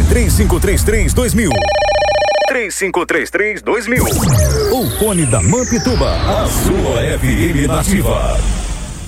3533-2000. 3533-2000. O fone da Mampituba, a sua FM nativa.